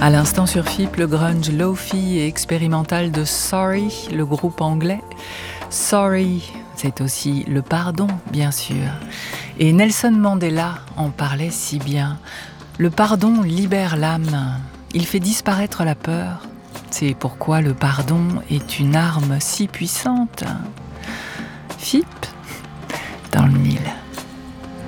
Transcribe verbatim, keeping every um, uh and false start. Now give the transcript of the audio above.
À l'instant sur F I P, le grunge lo-fi et expérimental de Sorry, le groupe anglais. Sorry, c'est aussi le pardon, bien sûr. Et Nelson Mandela en parlait si bien. Le pardon libère l'âme, il fait disparaître la peur. C'est pourquoi le pardon est une arme si puissante. F I P